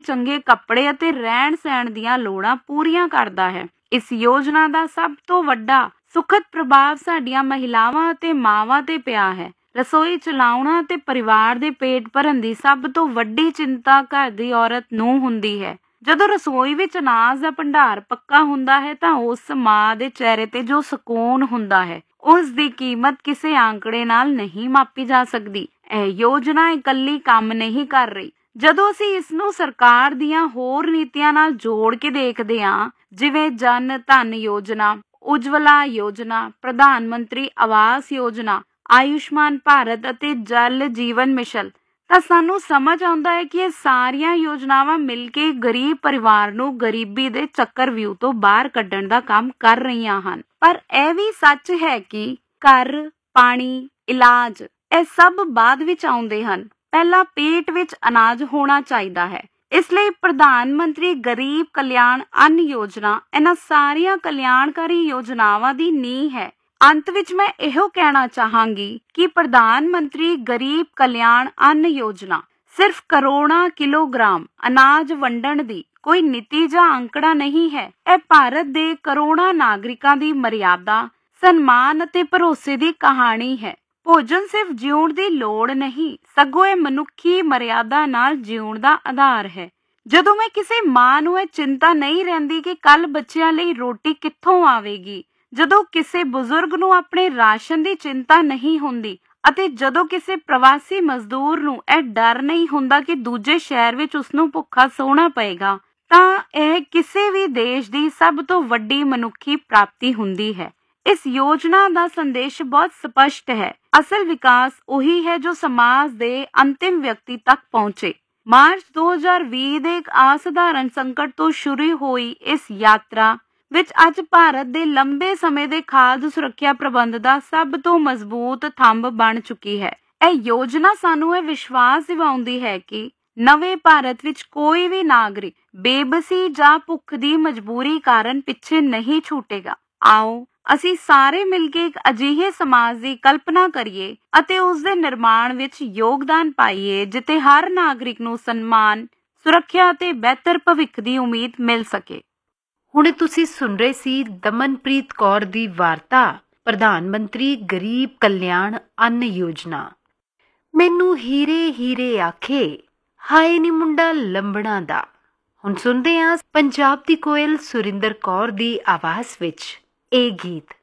ਚੰਗੇ ਕੱਪੜੇ ਅਤੇ ਰਹਿਣ ਸਹਿਣ ਦੀਆਂ ਲੋੜਾਂ ਪੂਰੀਆਂ ਕਰਦਾ ਹੈ। ਇਸ ਯੋਜਨਾ ਦਾ ਸਭ ਤੋਂ ਵੱਡਾ ਸੁਖਦ ਪ੍ਰਭਾਵ ਸਾਡੀਆਂ ਮਹਿਲਾਵਾਂ ਅਤੇ ਮਾਵਾਂ ਤੇ ਪਿਆ ਹੈ। ਰਸੋਈ ਚਲਾਉਣਾ ਤੇ ਪਰਿਵਾਰ ਦੇ ਪੇਟ ਭਰਨ ਦੀ ਸਭ ਤੋਂ ਵੱਡੀ ਚਿੰਤਾ ਘਰ ਦੀ ਔਰਤ ਨੂੰ ਹੁੰਦੀ ਹੈ। ਜਦੋਂ ਰਸੋਈ ਵਿੱਚ ਅਨਾਜ ਦਾ ਭੰਡਾਰ ਪੱਕਾ ਹੁੰਦਾ ਹੈ ਤਾਂ ਉਸ ਮਾਂ ਦੇ ਚਿਹਰੇ ਤੇ ਜੋ ਸਕੂਨ ਹੁੰਦਾ ਹੈ, ਉਸ ਦੀ ਕੀਮਤ ਕਿਸੇ ਆંકੜੇ ਨਾਲ ਨਹੀਂ ਮਾਪੀ ਜਾ ਸਕਦੀ। ਇਹ ਯੋਜਨਾ ਇਕੱਲੀ ਕੰਮ ਨਹੀਂ ਕਰ ਰਹੀ। ਜਦੋਂ ਅਸੀਂ ਇਸ ਨੂੰ ਸਰਕਾਰ ਦੀਆਂ ਹੋਰ ਨੀਤੀਆਂ ਨਾਲ ਜੋੜ ਕੇ ਦੇਖਦੇ ਹਾਂ, ਜਿਵੇਂ ਜਨ ਧਨ ਯੋਜਨਾ, ਉਜਵਲਾ ਯੋਜਨਾ, ਪ੍ਰਧਾਨ ਮੰਤਰੀ ਆਵਾਸ ਯੋਜਨਾ, ਆਯੁਸ਼ਮਾਨ ਭਾਰਤ ਅਤੇ ਜਲ ਜੀਵਨ ਮਿਸ਼ਨ, ਤਾਂ ਸਾਨੂੰ ਸਮਝ ਆਉਂਦਾ ਹੈ ਕਿ ਇਹ ਸਾਰੀਆਂ ਯੋਜਨਾਵਾਂ ਮਿਲ ਕੇ ਗਰੀਬ ਪਰਿਵਾਰ ਨੂੰ ਗਰੀਬੀ ਦੇ ਚੱਕਰਵਿਊਹ ਤੋਂ ਬਾਹਰ ਕੱਢਣ ਦਾ ਕੰਮ ਕਰ ਰਹੀਆਂ ਹਨ। ਪਰ ਇਹ ਵੀ ਸੱਚ ਹੈ ਕਿ ਘਰ, ਪਾਣੀ, ਇਲਾਜ ਇਹ ਸਭ ਬਾਅਦ ਵਿੱਚ ਆਉਂਦੇ ਹਨ। ਪਹਿਲਾਂ ਪੇਟ ਵਿੱਚ ਅਨਾਜ ਹੋਣਾ ਚਾਹੀਦਾ ਹੈ। ਇਸ ਲਈ ਪ੍ਰਧਾਨ ਮੰਤਰੀ ਗਰੀਬ ਕਲਿਆਣ ਅੰਨ ਯੋਜਨਾ ਇਹਨਾਂ ਸਾਰੀਆਂ ਕਲਿਆਣਕਾਰੀ ਯੋਜਨਾਵਾਂ ਦੀ ਨੀਂਹ ਹੈ। ਅੰਤ ਵਿੱਚ ਮੈਂ ਇਹੋ ਕਹਿਣਾ ਚਾਹਾਂਗੀ ਕਿ ਪ੍ਰਧਾਨ ਮੰਤਰੀ ਗਰੀਬ ਕਲਿਆਣ ਅੰਨ ਯੋਜਨਾ ਸਿਰਫ ਕਰੋੜਾਂ ਕਿਲੋਗ੍ਰਾਮ ਅਨਾਜ ਵੰਡਣ ਦੀ ਕੋਈ ਨੀਤੀ ਜਾਂ ਅੰਕੜਾ ਨਹੀਂ ਹੈ। ਇਹ ਭਾਰਤ ਦੇ ਕਰੋੜਾਂ ਨਾਗਰਿਕਾਂ ਦੀ ਮਰਿਆਦਾ, ਸਨਮਾਨ ਅਤੇ ਭਰੋਸੇ ਦੀ ਕਹਾਣੀ ਹੈ। ਭੋਜਨ ਸਿਰਫ ਜਿਉਣ ਦੀ ਲੋੜ ਨਹੀਂ, ਸਗੋਂ ਇਹ ਮਨੁੱਖੀ ਮਰਿਆਦਾ ਨਾਲ ਜਿਉਣ ਦਾ ਆਧਾਰ ਹੈ। ਜਦੋਂ ਮੈਂ ਕਿਸੇ ਮਾਂ ਨੂੰ ਇਹ ਚਿੰਤਾ ਨਹੀਂ ਰਹਿੰਦੀ ਕਿ ਕੱਲ ਬੱਚਿਆਂ ਲਈ ਰੋਟੀ ਕਿੱਥੋਂ ਆਵੇਗੀ, ਜਦੋਂ ਕਿਸੇ ਬਜ਼ੁਰਗ ਨੂੰ ਆਪਣੇ ਰਾਸ਼ਨ ਦੀ ਚਿੰਤਾ ਨਹੀਂ ਹੁੰਦੀ ਅਤੇ ਜਦੋਂ ਕਿਸੇ ਪ੍ਰਵਾਸੀ ਮਜ਼ਦੂਰ ਨੂੰ ਇਹ ਡਰ ਨਹੀਂ ਹੁੰਦਾ ਕਿ ਦੂਜੇ ਸ਼ਹਿਰ ਵਿੱਚ ਉਸਨੂੰ ਭੁੱਖਾ ਸੌਣਾ ਪਏਗਾ, ਤਾਂ ਇਹ ਕਿਸੇ ਵੀ ਦੇਸ਼ ਦੀ ਸਭ ਤੋਂ ਵੱਡੀ ਮਨੁੱਖੀ ਪ੍ਰਾਪਤੀ ਹੁੰਦੀ ਹੈ। ਇਸ ਯੋਜਨਾ ਦਾ ਸੰਦੇਸ਼ ਬਹੁਤ ਸਪਸ਼ਟ ਹੈ। ਅਸਲ ਵਿਕਾਸ ਉਹੀ ਹੈ ਜੋ ਸਮਾਜ ਦੇ ਅੰਤਿਮ ਵਿਅਕਤੀ ਤੱਕ ਪਹੁੰਚੇ। ਮਾਰਚ 2020 ਦੇ ਇੱਕ ਅਸਾਧਾਰਨ ਸੰਕਟ ਤੋਂ ਸ਼ੁਰੂ ਹੋਈ ਇਸ ਯਾਤਰਾ ਵਿੱਚ ਅੱਜ ਭਾਰਤ ਦੇ ਲੰਬੇ ਸਮੇਂ ਦੇ ਖਾਦ ਸੁਰੱਖਿਆ ਪ੍ਰਬੰਧ ਦਾ ਸਭ ਤੋਂ ਮਜ਼ਬੂਤ ਥੰਬ ਬਣ ਚੁੱਕੀ ਹੈ। ਇਹ ਯੋਜਨਾ ਸਾਨੂੰ ਇਹ ਵਿਸ਼ਵਾਸ ਦਿਵਾਉਂਦੀ ਹੈ ਕਿ ਨਵੇਂ ਭਾਰਤ ਵਿੱਚ ਕੋਈ ਵੀ ਨਾਗਰਿਕ ਬੇਬਸੀ ਜਾਂ ਭੁੱਖ ਦੀ ਮਜਬੂਰੀ ਕਾਰਨ ਪਿੱਛੇ ਨਹੀਂ ਛੁੱਟੇਗਾ। ਆਓ ਅਸੀਂ ਸਾਰੇ ਮਿਲ ਕੇ ਇੱਕ ਅਜਿਹੇ ਸਮਾਜ ਦੀ ਕਲਪਨਾ ਕਰੀਏ ਅਤੇ ਉਸ ਦੇ ਨਿਰਮਾਣ ਵਿੱਚ ਯੋਗਦਾਨ ਪਾਈਏ ਜਿੱਥੇ ਹਰ ਨਾਗਰਿਕ ਨੂੰ ਸਨਮਾਨ, ਸੁਰੱਖਿਆ ਅਤੇ ਬਿਹਤਰ ਭਵਿੱਖ ਦੀ ਉਮੀਦ ਮਿਲ ਸਕੇ। ਹੁਣੇ ਤੁਸੀਂ ਸੁਣ ਰਹੇ ਸੀ ਦਮਨਪ੍ਰੀਤ ਕੌਰ ਦੀ ਵਾਰਤਾ ਪ੍ਰਧਾਨ ਮੰਤਰੀ ਗਰੀਬ ਕਲਿਆਣ ਅੰਨ ਯੋਜਨਾ। ਮੈਨੂੰ ਹੀਰੇ ਹੀਰੇ ਆਖੇ, ਹਾਏ ਨੀ ਮੁੰਡਾ ਲੰਬਣਾ ਦਾ। ਹੁਣ ਸੁਣਦੇ ਹਾਂ ਪੰਜਾਬ ਦੀ ਕੋਇਲ ਸੁਰਿੰਦਰ ਕੌਰ ਦੀ ਆਵਾਜ਼ ਵਿੱਚ ਇਹ ਗੀਤ।